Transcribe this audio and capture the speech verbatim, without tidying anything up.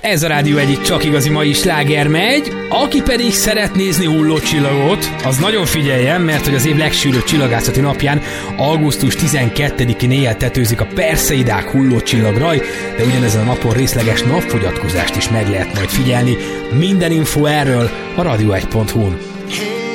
Ez a Rádió egyik csak igazi mai sláger megy, aki pedig szeret nézni hullócsillagot, az nagyon figyeljen, mert hogy az év legsűrűbb csillagászati napján, augusztus tizenkettedikén éjjel tetőzik a Perseidák hullócsillagraj, de ugyanezen a napon részleges napfogyatkozást is meg lehet majd figyelni. Minden info erről a radio egy pont hu-n.